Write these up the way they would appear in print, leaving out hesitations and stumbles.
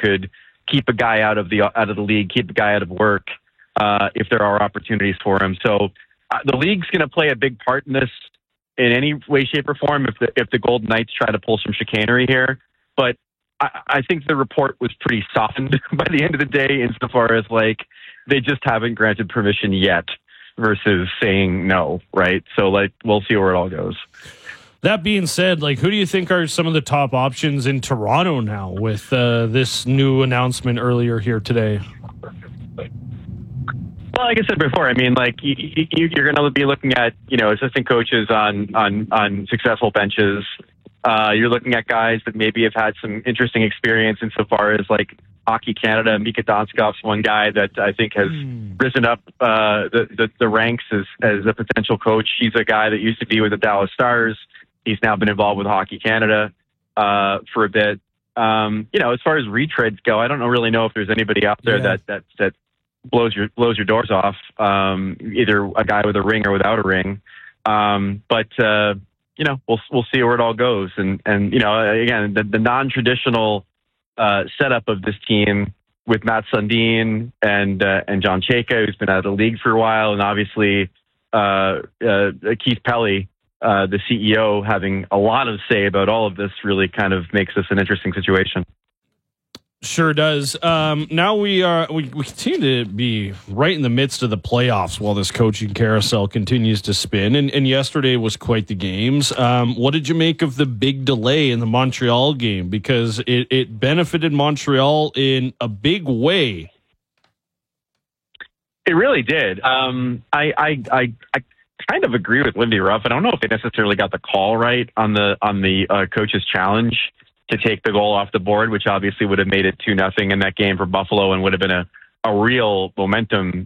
could keep a guy out of the league, keep a guy out of work if there are opportunities for him. So the league's going to play a big part in this in any way, shape, or form if the Golden Knights try to pull some chicanery here. But I think the report was pretty softened by the end of the day, insofar as like they just haven't granted permission yet versus saying no, right? So like we'll see where it all goes. That being said, like who do you think are some of the top options in Toronto now with this new announcement earlier here today? Well, like I said before, I mean, like you're going to be looking at assistant coaches on successful benches. You're looking at guys that maybe have had some interesting experience insofar as like Hockey Canada. Mika Donskov's one guy that I think has risen up the ranks as a potential coach. He's a guy that used to be with the Dallas Stars. He's now been involved with Hockey Canada for a bit. As far as retreads go, I don't really know if there's anybody out there that blows your doors off. Either a guy with a ring or without a ring. We'll see where it all goes. And again, the non-traditional setup of this team with Matt Sundin and John Chayka, who's been out of the league for a while, and obviously Keith Pelly, the CEO, having a lot of say about all of this, really kind of makes this an interesting situation. Sure does. Now we continue to be right in the midst of the playoffs while this coaching carousel continues to spin. And yesterday was quite the games. What did you make of the big delay in the Montreal game? Because it benefited Montreal in a big way. It really did. I kind of agree with Lindy Ruff. I don't know if they necessarily got the call right on the coach's challenge to take the goal off the board, which obviously would have made it 2-0 in that game for Buffalo and would have been a real momentum,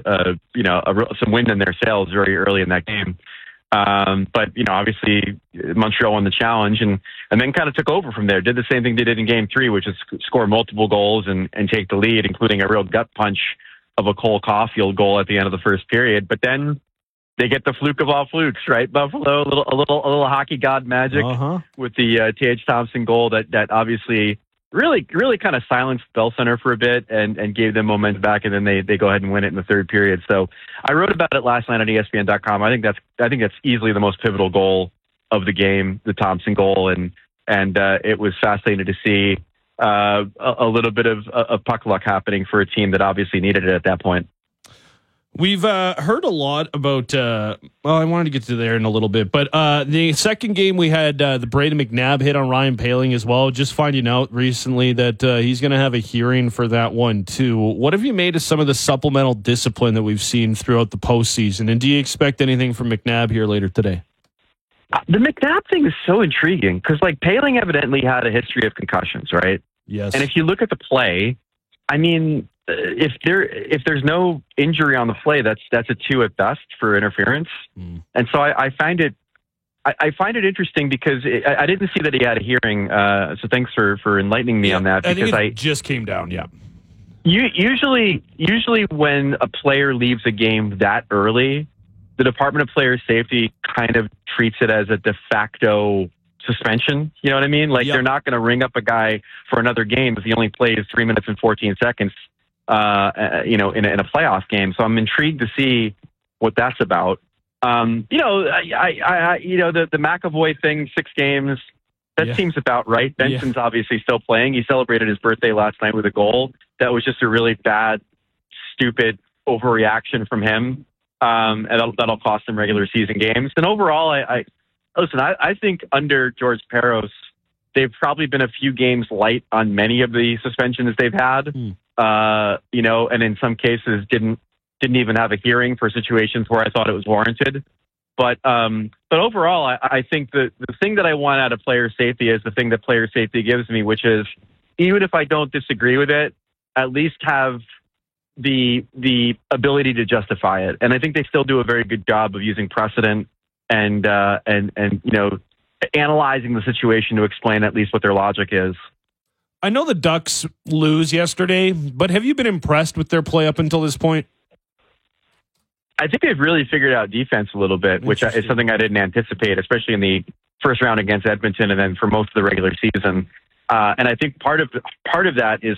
some wind in their sails very early in that game. But obviously Montreal won the challenge and then kind of took over from there. Did the same thing they did in Game 3, which is score multiple goals and take the lead, including a real gut punch of a Cole Caulfield goal at the end of the first period. But then they get the fluke of all flukes, right? Buffalo, a little hockey god magic with the T.H. Thompson goal that obviously really kind of silenced Bell Center for a bit and gave them momentum back, and then they go ahead and win it in the third period. So I wrote about it last night on ESPN.com. I think that's easily the most pivotal goal of the game, the Thompson goal, and it was fascinating to see a little bit of puck luck happening for a team that obviously needed it at that point. We've heard a lot about, I wanted to get to there in a little bit, but the second game we had the Brayden McNabb hit on Ryan Poehling as well. Just finding out recently that he's going to have a hearing for that one too. What have you made of some of the supplemental discipline that we've seen throughout the postseason? And do you expect anything from McNabb here later today? The McNabb thing is so intriguing because like Poehling evidently had a history of concussions, right? Yes. And if you look at the play, I mean, if there's no injury on the play, that's a 2 at best for interference. And so I find it interesting because I didn't see that he had a hearing. So thanks for enlightening me on that. Because I think it just came down. Yeah. Usually when a player leaves a game that early, the Department of Player Safety kind of treats it as a de facto suspension. You know what I mean? Like they're not going to ring up a guy for another game if he only plays 3 minutes and 14 seconds. In a playoff game. So I'm intrigued to see what that's about. The McAvoy thing, 6 games, that seems about right. Benson's obviously still playing. He celebrated his birthday last night with a goal. That was just a really bad, stupid overreaction from him. And that'll cost him regular season games. And overall, I think under George Parros, they've probably been a few games light on many of the suspensions they've had. And in some cases didn't even have a hearing for situations where I thought it was warranted. But overall, I think the thing that I want out of player safety is the thing that player safety gives me, which is even if I don't disagree with it, at least have the ability to justify it. And I think they still do a very good job of using precedent and analyzing the situation to explain at least what their logic is. I know the Ducks lose yesterday, but have you been impressed with their play up until this point? I think they've really figured out defense a little bit, which is something I didn't anticipate, especially in the first round against Edmonton and then for most of the regular season. And I think part of that is